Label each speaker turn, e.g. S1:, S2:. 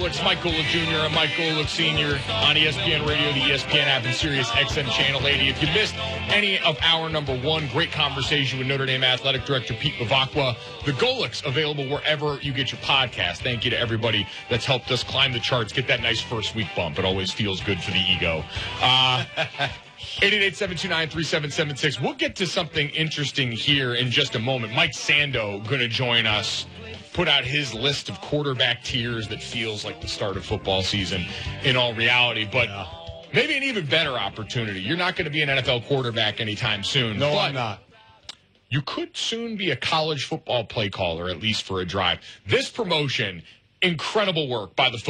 S1: Golics, Mike Golick Jr. and Mike Golick Sr. on ESPN Radio, the ESPN app, and Sirius XM Channel 80. If you missed any of hour number one, great conversation with Notre Dame Athletic Director Pete Bavacqua. The Golics available wherever you get your podcast. Thank you to everybody that's helped us climb the charts, get that nice first week bump. It always feels good for the ego. 888-729-3776. We'll get to something interesting here in just a moment. Mike Sando going to join us, put out his list of quarterback tiers that feels like the start of football season in all reality. But maybe an even better opportunity. You're not going to be an NFL quarterback anytime soon.
S2: No, I'm not.
S1: You could soon be a college football play caller, at least for a drive. This promotion, incredible work by the